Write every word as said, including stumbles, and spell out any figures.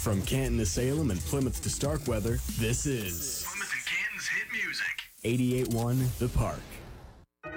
From Canton to Salem and Plymouth to Starkweather, this is Plymouth and Canton's hit music. eighty-eight point one The Park.